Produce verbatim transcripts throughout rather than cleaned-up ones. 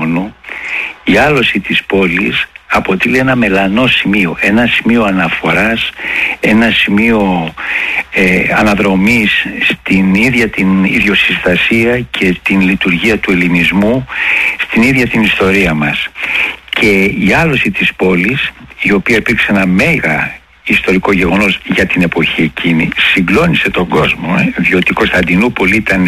χρόνου η άλωση της πόλης αποτελεί ένα μελανό σημείο, ένα σημείο αναφοράς, ένα σημείο ε, αναδρομής στην ίδια την ιδιοσυστασία και την λειτουργία του ελληνισμού, στην ίδια την ιστορία μας. Και η άλωση της πόλης, η οποία υπήρξε ένα μέγα ιστορικό γεγονός για την εποχή εκείνη, συγκλώνησε τον κόσμο, ε, διότι η Κωνσταντινούπολη ήταν,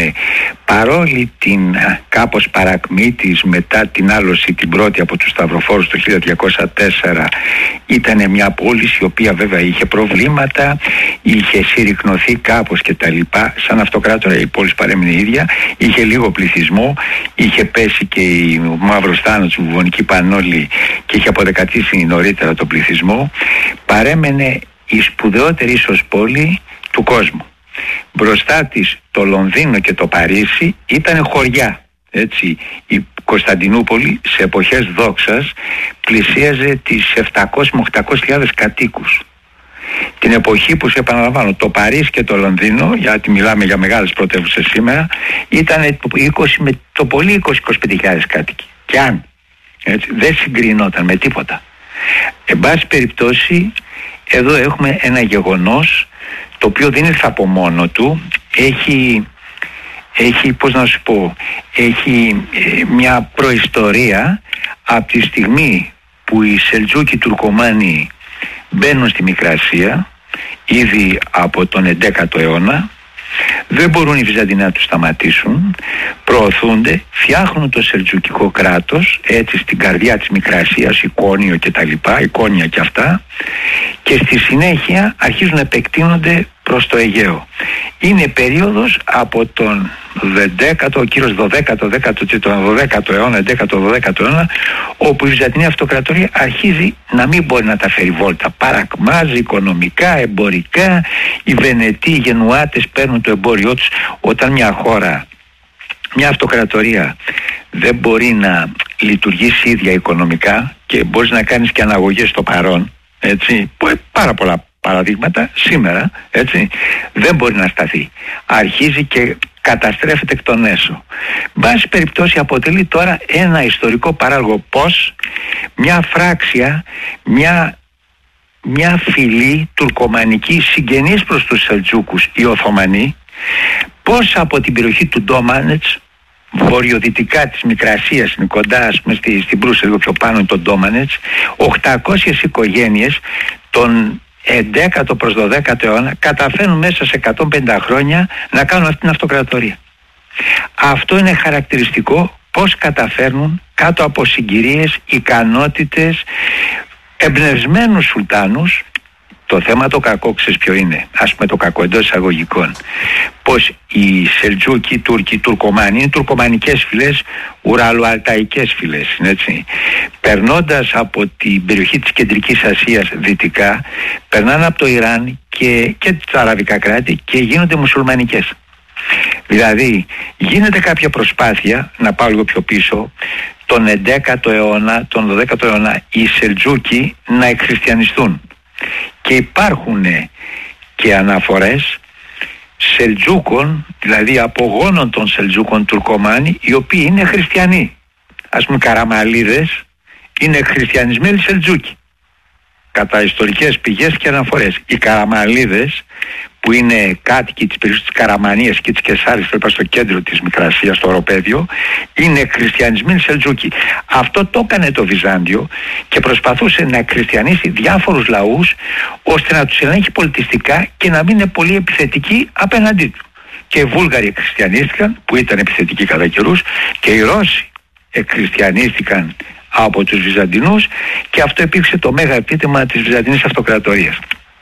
παρόλη την κάπως παρακμή της μετά την άλωση την πρώτη από τους Σταυροφόρους το χίλια διακόσια τέσσερα, ήταν μια πόλη η οποία βέβαια είχε προβλήματα, είχε συρρυκνωθεί κάπως και τα λοιπά. Σαν αυτοκράτορα η πόλη παρέμεινε ίδια, είχε λίγο πληθυσμό, είχε πέσει και η μαύρος θάνατος, η βουβονική πανόλη, και είχε αποδεκατήσει νωρίτερα τον πληθυσμό. Παρέμενε η σπουδαιότερη ίσως πόλη του κόσμου. Μπροστά της το Λονδίνο και το Παρίσι ήταν χωριά. Έτσι, η Κωνσταντινούπολη σε εποχές δόξας πλησίαζε τις επτακόσιες με οχτακόσιες χιλιάδες κατοίκους. Την εποχή που, σε επαναλαμβάνω, το Παρίσι και το Λονδίνο, γιατί μιλάμε για μεγάλες πρωτεύουσες σήμερα, ήταν είκοσι με το πολύ είκοσι με είκοσι πέντε χιλιάδες κάτοικοι. Και αν, έτσι, δεν συγκρινόταν με τίποτα. Εν πάση περιπτώσει, εδώ έχουμε ένα γεγονός το οποίο δεν ήρθε από μόνο του, έχει, έχει πώς να σου πω, έχει ε, μια προϊστορία από τη στιγμή που οι Σελτζούκοι Τουρκομάνοι μπαίνουν στη Μικρασία, ήδη από τον έντεκατο αιώνα. Δεν μπορούν οι Βυζαντινοί να τους σταματήσουν, προωθούνται, φτιάχνουν το σελτζουκικό κράτος, έτσι, στην καρδιά της Μικρασίας, Εικόνιο και τα λοιπά, Εικόνια και αυτά, και στη συνέχεια αρχίζουν να επεκτείνονται προς το Αιγαίο. Είναι περίοδος από τον δέκατο, ο κύριος δωδέκατο, δέκατο τρίτο, δωδέκατο αιώνα, έντεκατο, δωδέκατο αιώνα, όπου η Βυζαντινή Αυτοκρατορία αρχίζει να μην μπορεί να τα φέρει βόλτα. Παρακμάζει οικονομικά, εμπορικά, οι Βενετοί, οι Γενουάτες παίρνουν το εμπόριό τους. Όταν μια χώρα, μια αυτοκρατορία δεν μπορεί να λειτουργήσει ίδια οικονομικά και μπορείς να κάνεις και αναγωγές στο παρόν, έτσι, πάρα πολλά παραδείγματα σήμερα, έτσι, δεν μπορεί να σταθεί. Αρχίζει και καταστρέφεται εκ των έσω. Μπάση περιπτώσει αποτελεί τώρα ένα ιστορικό παράγωγο πως μια φράξια, μια, μια φυλή τουρκομανική συγγενής προς τους Σελτζούκους, οι Οθωμανοί, πως από την περιοχή του Ντόμανετς, βορειοδυτικά της Μικρασίας, είναι κοντά, ας πούμε, στη, στην Προύσα, λίγο πιο πάνω τον Ντόμανετς, οκτακόσιες οικογένειες των έντεκατο προς δωδέκατο αιώνα καταφέρνουν μέσα σε εκατόν πενήντα χρόνια να κάνουν αυτή την αυτοκρατορία. Αυτό είναι χαρακτηριστικό, πως καταφέρνουν κάτω από συγκυρίες, ικανότητες, εμπνευσμένους σουλτάνους. Το θέμα το κακό, ξέρεις ποιο είναι, ας πούμε, το κακό εντός εισαγωγικών, πως οι Σελτζούκοι, οι Τούρκοι, οι Τουρκομάνοι είναι τουρκομανικές φυλές, ουραλοαλταϊκές φυλές, έτσι. Περνώντας από την περιοχή της Κεντρικής Ασίας δυτικά, περνάνε από το Ιράν και, και τα αραβικά κράτη και γίνονται μουσουλμανικές. Δηλαδή γίνεται κάποια προσπάθεια, να πάω λίγο πιο πίσω, τον έντεκατο αιώνα, τον δωδέκατο αιώνα, οι Σελτζούκοι να εκχριστιανιστούν. Και υπάρχουν και αναφορές Σελτζούκων, δηλαδή απογόνων των Σελτζούκων Τουρκομάνοι, οι οποίοι είναι χριστιανοί. Ας πούμε, Καραμαλίδες είναι χριστιανισμένοι Σελτζούκοι, κατά ιστορικές πηγές και αναφορές. Οι Καραμαλίδες, που είναι κάτοικοι της περιοχής της Καραμανίας και της Κεσάρης, που στο κέντρο της Μικρασίας, στο οροπέδιο, είναι χριστιανισμένοι Σελτζούκοι. Αυτό το έκανε το Βυζάντιο και προσπαθούσε να χριστιανίσει διάφορους λαούς, ώστε να τους ελέγχει πολιτιστικά και να μην είναι πολύ επιθετικοί απέναντί του. Και οι Βούλγαροι εκχριστιανίστηκαν, που ήταν επιθετικοί κατά καιρούς, και οι Ρώσοι εκχριστιανίστηκαν από τους Βυζαντινούς, και αυτό υπήρξε το μέγα επίτευγμα της Βυζαντινής Αυτοκρατορίας.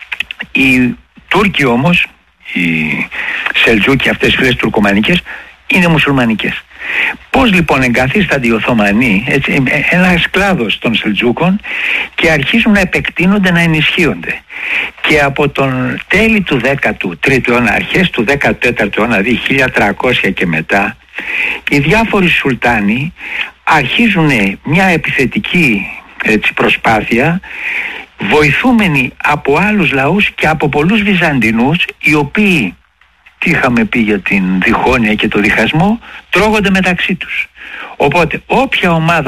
Οι Τούρκοι όμως, οι Σελτζούκοι, αυτές οι φυλές τουρκομανικές, είναι μουσουλμανικές. Πώς λοιπόν εγκαθίστανται οι Οθωμανοί, έτσι, ένας κλάδος των Σελτζούκων, και αρχίζουν να επεκτείνονται, να ενισχύονται. Και από τον τέλη του δέκατου τρίτου αιώνα, αρχές του δέκατου τέταρτου αιώνα, δηλαδή χίλια τριακόσια και μετά, οι διάφοροι σουλτάνοι αρχίζουν μια επιθετική, έτσι, προσπάθεια, βοηθούμενοι από άλλους λαούς και από πολλούς Βυζαντινούς, οι οποίοι, τι είχαμε πει για την διχόνοια και το διχασμό, τρώγονται μεταξύ τους. Οπότε όποια ομάδα